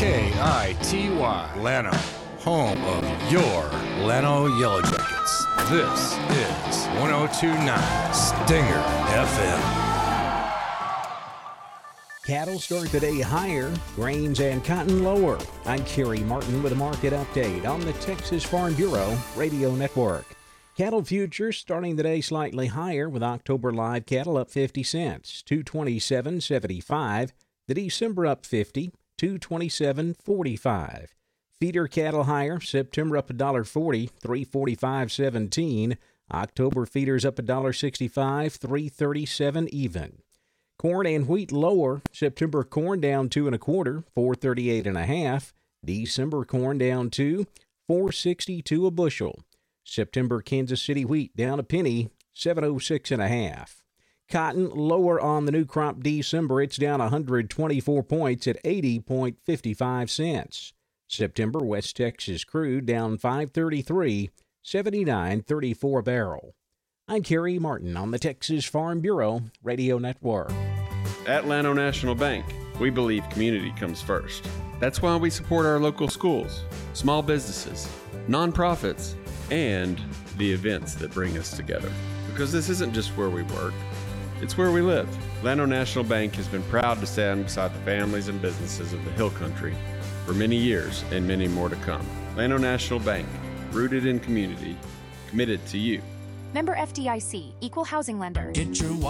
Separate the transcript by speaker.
Speaker 1: KITY, Llano, home of your Llano Yellow Jackets. This is 102.9 Stinger FM.
Speaker 2: Cattle start the day higher, grains and cotton lower. I'm Kerry Martin with a market update on the Texas Farm Bureau Radio Network. Cattle futures starting the day slightly higher with October live cattle up 50 cents, $227.75. The December up 50, $227.45. Feeder cattle higher, September up $1.40, $345.17. October feeders up $1.65, $337 even. Corn and wheat lower, September corn down 2 1/4, $438.5. December corn down 2, $462 a bushel. September Kansas City wheat down a penny, $706.5. Cotton lower on the new crop December. It's down 124 points at 80.55 cents. September West Texas crude down 533, 79.34 a barrel. I'm Kerry Martin on the Texas Farm Bureau Radio Network.
Speaker 3: At Llano National Bank, we believe community comes first. That's why we support our local schools, small businesses, nonprofits, and the events that bring us together. Because this isn't just where we work, it's where we live. Llano National Bank has been proud to stand beside the families and businesses of the Hill Country for many years and many more to come. Llano National Bank, rooted in community, committed to you.
Speaker 4: Member FDIC, Equal Housing Lender.
Speaker 5: Get your